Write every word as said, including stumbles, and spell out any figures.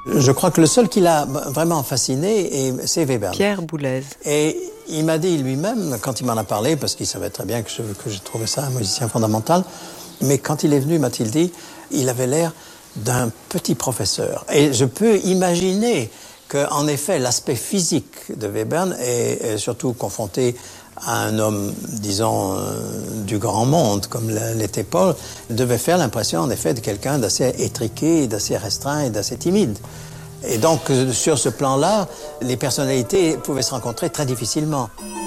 Je crois que le seul qui l'a vraiment fasciné, c'est Webern. Pierre Boulez. Et il m'a dit lui-même, quand il m'en a parlé, parce qu'il savait très bien que je, que je trouvais ça un musicien fondamental, mais quand il est venu, m'a-t-il dit, il avait l'air d'un petit professeur. Et je peux imaginer qu'en effet, l'aspect physique de Webern est, est surtout confronté à un homme, disons, euh, du grand monde, comme l'était Paul, devait faire l'impression, en effet, de quelqu'un d'assez étriqué, d'assez restreint et d'assez timide. Et donc, sur ce plan-là, les personnalités pouvaient se rencontrer très difficilement.